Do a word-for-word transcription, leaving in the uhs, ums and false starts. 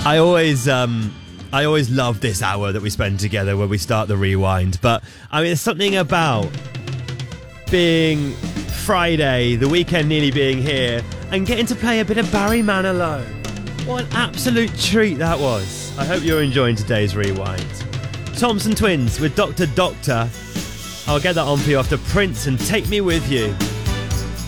I always, um, I always love this hour that we spend together where we start the rewind. But I mean, there's something about being Friday, the weekend nearly being here, and getting to play a bit of Barry Manilow. What an absolute treat that was. I hope you're enjoying today's rewind. Thompson Twins with Doctor Doctor. I'll get that on for you after Prince and Take Me With You.